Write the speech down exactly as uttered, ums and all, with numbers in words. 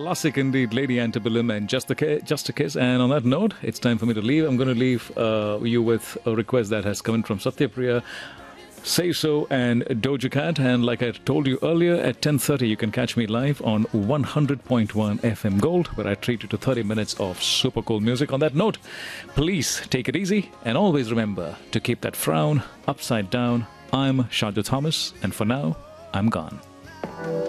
classic indeed, Lady Antebellum and Just a, Ki- Just a Kiss. And on that note, it's time for me to leave. I'm going to leave uh, you with a request that has come in from Satyapriya, Say So and Doja Cat. And like I told you earlier, at ten thirty you can catch me live on one hundred point one F M Gold, where I treat you to thirty minutes of super cool music. On that note, please take it easy and always remember to keep that frown upside down. I'm Shadja Thomas, and for now, I'm gone.